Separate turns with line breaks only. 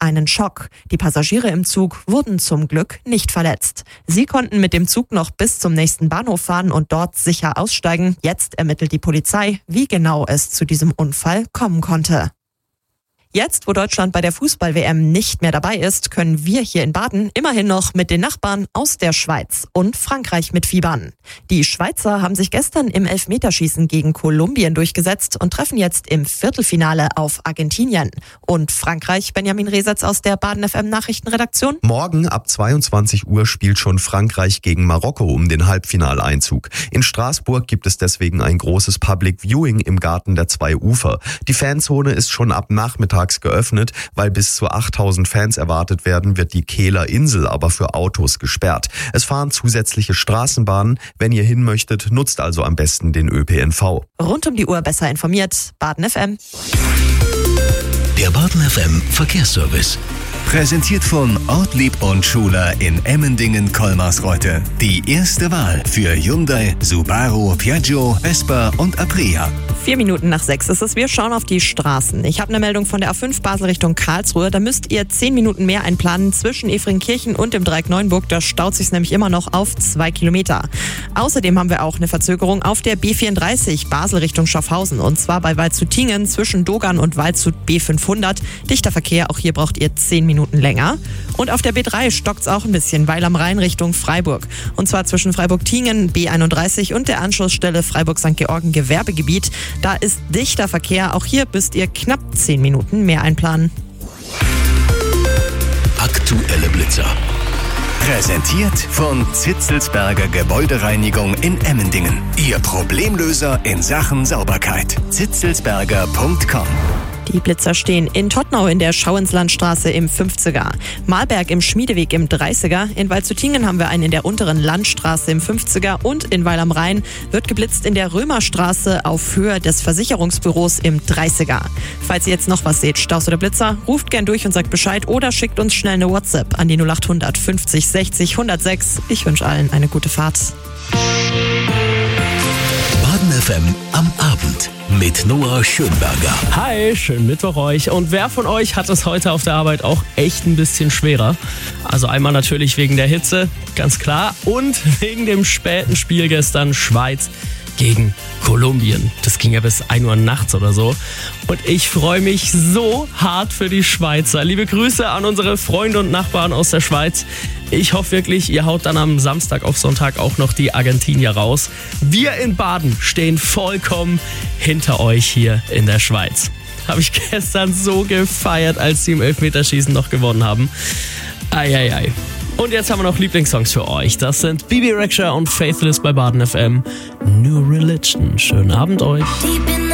einen Schock. Die Passagiere im Zug wurden zum Glück nicht verletzt. Sie konnten mit dem Zug noch bis zum nächsten Bahnhof fahren und dort sicher aussteigen. Jetzt ermittelt die Polizei, wie genau es zu diesem Unfall kommen konnte. Jetzt, wo Deutschland bei der Fußball-WM nicht mehr dabei ist, können wir hier in Baden immerhin noch mit den Nachbarn aus der Schweiz und Frankreich mitfiebern. Die Schweizer haben sich gestern im Elfmeterschießen gegen Kolumbien durchgesetzt und treffen jetzt im Viertelfinale auf Argentinien. Und Frankreich, Benjamin Resetz aus der Baden FM Nachrichtenredaktion.
Morgen ab 22 Uhr spielt schon Frankreich gegen Marokko um den Halbfinaleinzug. In Straßburg gibt es deswegen ein großes Public Viewing im Garten der zwei Ufer. Die Fanzone ist schon ab Nachmittag geöffnet, weil bis zu 8000 Fans erwartet werden, wird die Kehler Insel aber für Autos gesperrt. Es fahren zusätzliche Straßenbahnen. Wenn ihr hin möchtet, nutzt also am besten den ÖPNV.
Rund um die Uhr besser informiert, Baden FM.
Der Baden FM Verkehrsservice. Präsentiert von Ortlieb und Schuler in Emmendingen-Kolmarsreuth. Die erste Wahl für Hyundai, Subaru, Piaggio, Vespa und Aprilia.
4 Minuten nach 6 ist es. Wir schauen auf die Straßen. Ich habe eine Meldung von der A5 Basel Richtung Karlsruhe. Da müsst ihr 10 Minuten mehr einplanen zwischen Efringkirchen und dem Dreieck Neuenburg. Da staut sich nämlich immer noch auf 2 Kilometer. Außerdem haben wir auch eine Verzögerung auf der B34 Basel Richtung Schaffhausen. Und zwar bei Waldshut-Tiengen zwischen Dogan und Waldshut B500. Dichter Verkehr, auch hier braucht ihr 10 Minuten länger. Und auf der B3 stockt's auch ein bisschen, weil am Rhein Richtung Freiburg. Und zwar zwischen Freiburg-Tiengen, B31 und der Anschlussstelle Freiburg-St. Georgen Gewerbegebiet. Da ist dichter Verkehr. Auch hier müsst ihr knapp 10 Minuten mehr einplanen.
Aktuelle Blitzer. Präsentiert von Zitzelsberger Gebäudereinigung in Emmendingen. Ihr Problemlöser in Sachen Sauberkeit. zitzelsberger.com.
Die Blitzer stehen in Tottnau in der Schauinslandstraße im 50er, Malberg im Schmiedeweg im 30er, in Waldshut-Tiengen haben wir einen in der unteren Landstraße im 50er und in Weil am Rhein wird geblitzt in der Römerstraße auf Höhe des Versicherungsbüros im 30er. Falls ihr jetzt noch was seht, Staus oder Blitzer, ruft gern durch und sagt Bescheid oder schickt uns schnell eine WhatsApp an die 0800 50 60 106. Ich wünsche allen eine gute Fahrt.
Baden FM am Abend mit Noah Schönberger.
Hi, schönen Mittwoch euch. Und wer von euch hat es heute auf der Arbeit auch echt ein bisschen schwerer? Also einmal natürlich wegen der Hitze, ganz klar. Und wegen dem späten Spiel gestern Schweiz gegen Kolumbien. Das ging ja bis 1 Uhr nachts oder so. Und ich freue mich so hart für die Schweizer. Liebe Grüße an unsere Freunde und Nachbarn aus der Schweiz. Ich hoffe wirklich, ihr haut dann am Samstag auf Sonntag auch noch die Argentinier raus. Wir in Baden stehen vollkommen hinter euch hier in der Schweiz. Habe ich gestern so gefeiert, als sie im Elfmeterschießen noch gewonnen haben. Eieiei. Und jetzt haben wir noch Lieblingssongs für euch. Das sind Bibi Rexha und Faithless bei Baden FM. New Religion. Schönen Abend euch.